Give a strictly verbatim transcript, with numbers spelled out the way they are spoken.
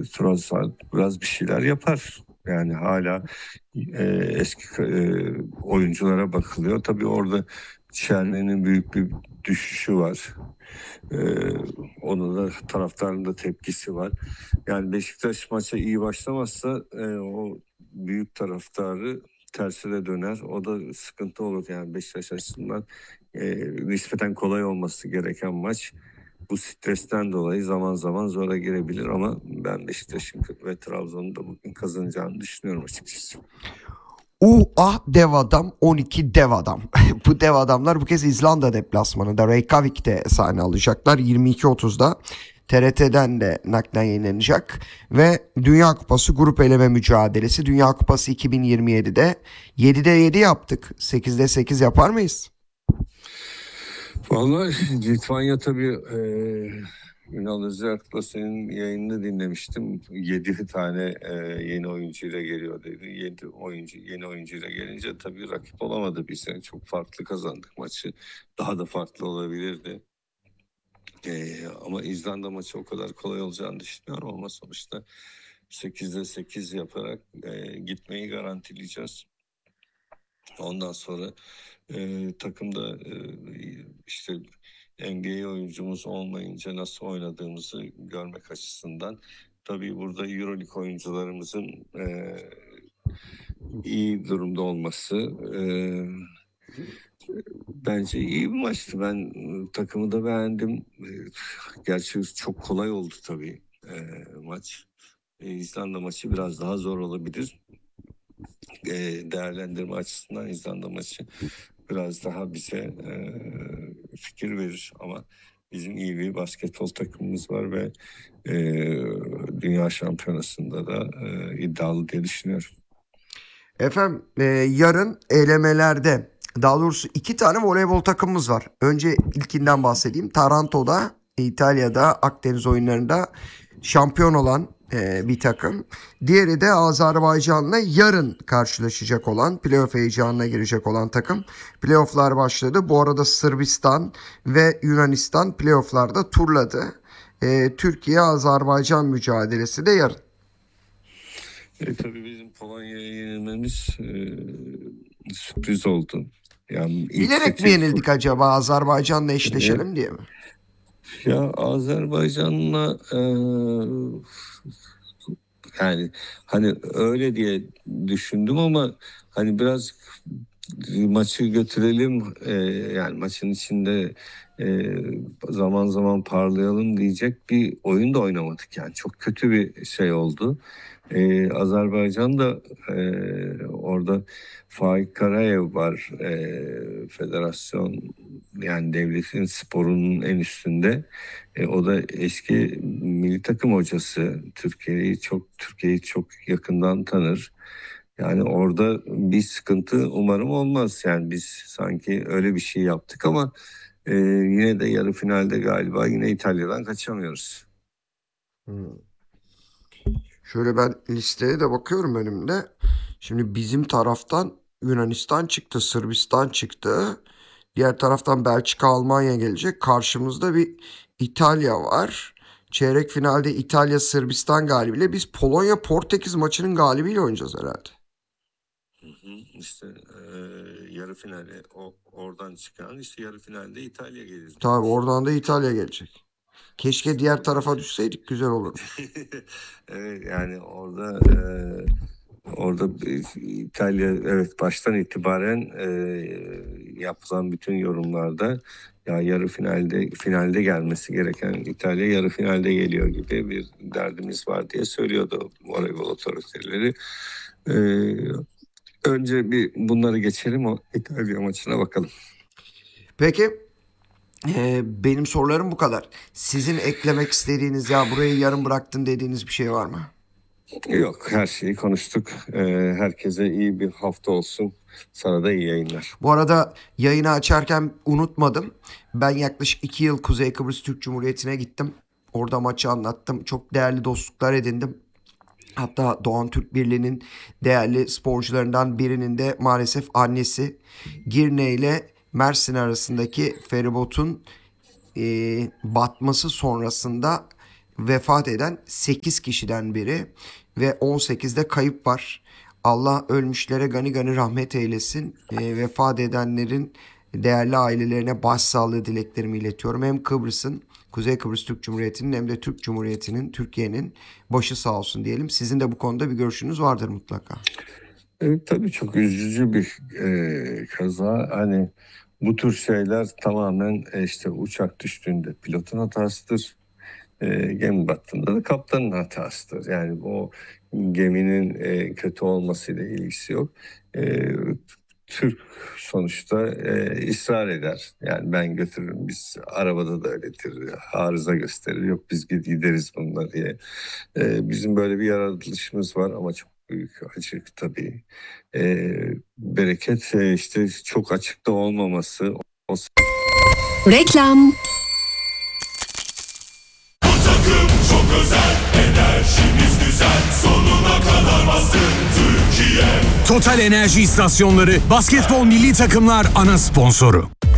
Trossard biraz bir şeyler yapar. Yani hala e, eski e, oyunculara bakılıyor. Tabii orada Çerne'nin büyük bir düşüşü var. E, Onun da taraftarın da tepkisi var. Yani Beşiktaş maça iyi başlamazsa e, o büyük taraftarı tersine döner. O da sıkıntı olur. Yani Beşiktaş açısından e, nispeten kolay olması gereken maç. Bu stresten dolayı zaman zaman zora girebilir ama ben Beşiktaş'ın ve Trabzon'un da bugün kazanacağını düşünüyorum açıkçası. Uh ah dev adam, on iki dev adam. Bu dev adamlar bu kez İzlanda deplasmanında Reykjavik'te sahne alacaklar. yirmi iki otuzda T R T'den de naklen yayınlanacak. Ve Dünya Kupası grup eleme mücadelesi. Dünya Kupası iki bin yirmi yedide yedide yedi yaptık. sekizde sekiz yapar mıyız? Vallahi Litvanya tabii e, Ünal Özerk'la senin yayınını dinlemiştim. Yedi tane e, yeni oyuncuyla geliyor dedi. Yedi oyuncu yeni oyuncuyla gelince tabii rakip olamadı bize. Çok farklı kazandık maçı. Daha da farklı olabilirdi. E, ama İzlanda maçı o kadar kolay olacağını düşünüyorum ama sonuçta sekizde sekiz yaparak e, gitmeyi garantileyeceğiz. Ondan sonra e, takımda e, işte N B A oyuncumuz olmayınca nasıl oynadığımızı görmek açısından tabii burada EuroLeague oyuncularımızın e, iyi durumda olması e, bence iyi bir maçtı. Ben takımı da beğendim. E, gerçi çok kolay oldu tabii e, maç. E, İzlanda maçı biraz daha zor olabilir. E, değerlendirme açısından İzlanda maçı biraz daha bize e, fikir verir ama bizim iyi bir basketbol takımımız var ve e, dünya şampiyonasında da e, iddialı diye düşünüyorum. Efendim e, yarın elemelerde, daha doğrusu iki tane voleybol takımımız var. Önce ilkinden bahsedeyim. Taranto'da, İtalya'da, Akdeniz oyunlarında şampiyon olan e, bir takım. Diğeri de Azerbaycan'la yarın karşılaşacak olan, playoff heyecanına girecek olan takım. Playoff'lar başladı. Bu arada Sırbistan ve Yunanistan playoff'larda turladı. E, Türkiye-Azerbaycan mücadelesi de yarın. E, tabii bizim Polonya'ya yenilmemiz e, sürpriz oldu. Yani ilk Bilerek mi sekiz yenildik acaba, Azerbaycan'la e, eşleşelim diye mi? ya Azerbaycan'la e, yani hani öyle diye düşündüm ama hani biraz maçı götürelim e, yani maçın içinde e, zaman zaman parlayalım diyecek bir oyun da oynamadık yani çok kötü bir şey oldu. E, Azerbaycan da e, orada Faik Karayev var e, federasyon yani devletin sporunun en üstünde. E, o da eski milli takım hocası. Türkiye'yi çok Türkiye'yi çok yakından tanır. Yani orada bir sıkıntı umarım olmaz. Yani biz sanki öyle bir şey yaptık ama e, yine de yarı finalde galiba yine İtalya'dan kaçamıyoruz. Hmm. Şöyle ben listeye de bakıyorum önümde. Şimdi bizim taraftan Yunanistan çıktı, Sırbistan çıktı. Diğer taraftan Belçika, Almanya gelecek. Karşımızda bir İtalya var. Çeyrek finalde İtalya, Sırbistan galibiyle biz Polonya, Portekiz maçının galibiyle oynayacağız herhalde. Hı hı. İşte e, yarı finale o, oradan çıkan işte yarı finalde İtalya gelir diye Tabii düşünüyorum. oradan da İtalya gelecek. Keşke diğer Orada tarafa düşseydik, güzel olurdu. evet yani orada e, orada İtalya evet baştan itibaren e, yapılan bütün yorumlarda ya yarı finalde finalde gelmesi gereken İtalya yarı finalde geliyor gibi bir derdimiz var diye söylüyordu voleybol otoriteleri. E, Önce bir bunları geçelim o İtalya maçına bakalım. Peki e, benim sorularım bu kadar. Sizin eklemek istediğiniz, ya burayı yarım bıraktın dediğiniz bir şey var mı? Yok her şeyi konuştuk. E, herkese iyi bir hafta olsun. Sana da iyi yayınlar. Bu arada yayını açarken unutmadım. Ben yaklaşık iki yıl Kuzey Kıbrıs Türk Cumhuriyeti'ne gittim. Orada maçı anlattım. Çok değerli dostluklar edindim. Hatta Doğan Türk Birliği'nin değerli sporcularından birinin de maalesef annesi Girne ile Mersin arasındaki feribotun e, batması sonrasında vefat eden sekiz kişiden biri ve on sekizde kayıp var. Allah ölmüşlere gani gani rahmet eylesin. E, vefat edenlerin değerli ailelerine başsağlığı dileklerimi iletiyorum. Hem Kıbrıs'ın, Kuzey Kıbrıs Türk Cumhuriyeti'nin hem de Türk Cumhuriyeti'nin, Türkiye'nin başı sağ olsun diyelim. Sizin de bu konuda bir görüşünüz vardır mutlaka. Evet, tabii çok üzücü bir e, kaza. Hani bu tür şeyler tamamen e, işte uçak düştüğünde pilotun hatasıdır. E, gemi battığında da kaptanın hatasıdır. Yani o geminin e, kötü olmasıyla ilgisi yok. E, Türk sonuçta e, ısrar eder. Yani ben götürürüm, biz arabada da öyledir. Arıza gösterir. Yok biz gideriz bununla diye. E, bizim böyle bir yaratılışımız var ama çok büyük açık tabii. E, bereket e, işte çok açıkta olmaması. O... Reklam. Takım çok özel, enerjimiz güzel, sonuna kadar bastın Türkiye. Total Enerji İstasyonları Basketbol Milli Takımlar ana sponsoru.